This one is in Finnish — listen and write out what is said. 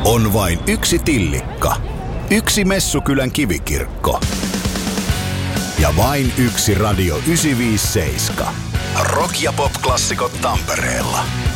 On vain yksi Tillikka, yksi Messukylän kivikirkko ja vain yksi Radio 957. Rock- ja pop-klassikot Tampereella.